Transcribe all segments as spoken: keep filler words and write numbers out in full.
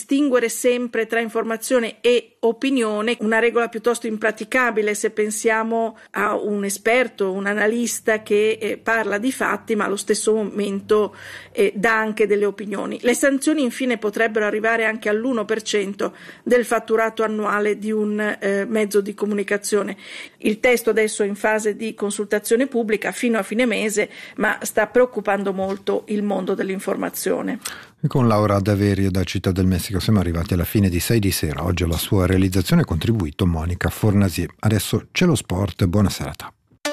distinguere sempre tra informazione e opinione, una regola piuttosto impraticabile se pensiamo a un esperto, un analista che eh, parla di fatti ma allo stesso momento eh, dà anche delle opinioni. Le sanzioni infine potrebbero arrivare anche all'uno per cento del fatturato annuale di un eh, mezzo di comunicazione. Il testo adesso è in fase di consultazione pubblica fino a fine mese, ma sta preoccupando molto il mondo dell'informazione. E con Laura Daverio da Città del Messico siamo arrivati alla fine di sei di sera. Oggi alla sua realizzazione ha contribuito Monica Fornasier. Adesso c'è lo sport, buona serata.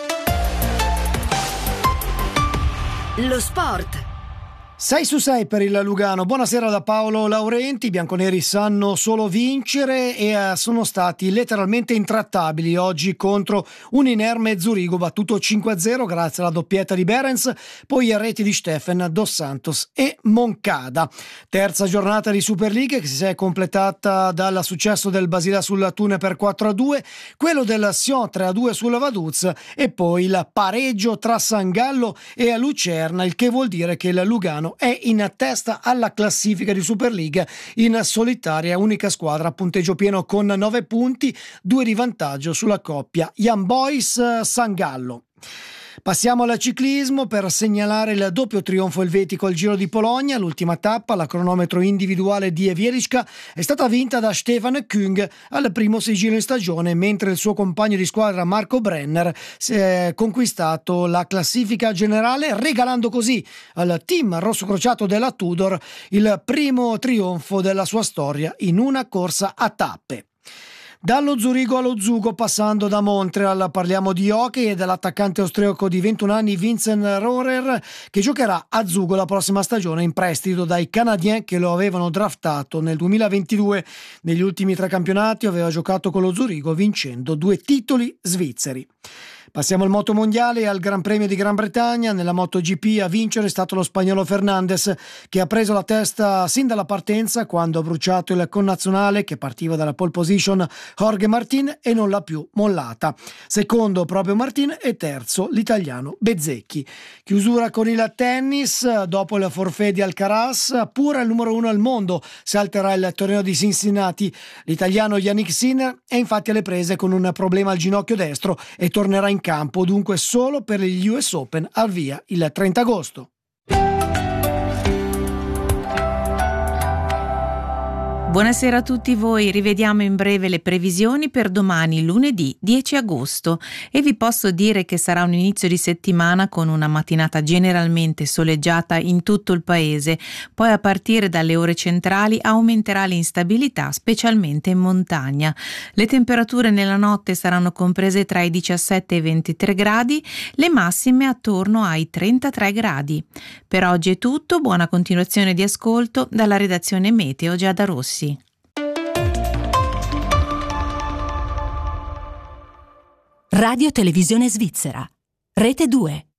Lo sport. sei su sei per il Lugano. Buonasera da Paolo Laurenti. I bianconeri sanno solo vincere e eh, sono stati letteralmente intrattabili oggi contro un inerme Zurigo battuto cinque a zero grazie alla doppietta di Behrens, poi a reti di Steffen, Dos Santos e Moncada. Terza giornata di Super League che si è completata dal successo del Basilea sul Thun per quattro a due, quello del Sion tre a due sulla Vaduz e poi il pareggio tra San Gallo e Lucerna, il che vuol dire che il Lugano è in testa alla classifica di Super League in solitaria, unica squadra a punteggio pieno con nove punti, due di vantaggio sulla coppia Young Boys San Gallo. Passiamo al ciclismo per segnalare il doppio trionfo elvetico al Giro di Polonia. L'ultima tappa, la cronometro individuale di Wieliczka, è stata vinta da Stefan Küng al primo sigillo in stagione, mentre il suo compagno di squadra Marco Brenner si è conquistato la classifica generale, regalando così al team rossocrociato della Tudor il primo trionfo della sua storia in una corsa a tappe. Dallo Zurigo allo Zugo, passando da Montreal, parliamo di hockey e dell'attaccante austriaco di ventuno anni Vincent Rohrer, che giocherà a Zugo la prossima stagione in prestito dai Canadiens che lo avevano draftato nel duemilaventidue. Negli ultimi tre campionati aveva giocato con lo Zurigo vincendo due titoli svizzeri. Passiamo al motomondiale e al Gran Premio di Gran Bretagna. Nella MotoGP a vincere è stato lo spagnolo Fernandez, che ha preso la testa sin dalla partenza quando ha bruciato il connazionale che partiva dalla pole position Jorge Martin e non l'ha più mollata. Secondo proprio Martin e terzo l'italiano Bezzecchi. Chiusura con il tennis, dopo il forfait di Alcaraz, pure il numero uno al mondo salterà il torneo di Cincinnati. L'italiano Yannick Sinner è infatti alle prese con un problema al ginocchio destro e tornerà in campo dunque solo per gli U S Open al via il trenta agosto. Buonasera a tutti voi, rivediamo in breve le previsioni per domani lunedì dieci agosto e vi posso dire che sarà un inizio di settimana con una mattinata generalmente soleggiata in tutto il paese, poi a partire dalle ore centrali aumenterà l'instabilità specialmente in montagna. Le temperature nella notte saranno comprese tra i diciassette e i ventitré gradi, le massime attorno ai trentatré gradi. Per oggi è tutto, buona continuazione di ascolto dalla redazione Meteo Giada Rossi. Radio Televisione Svizzera, Rete due.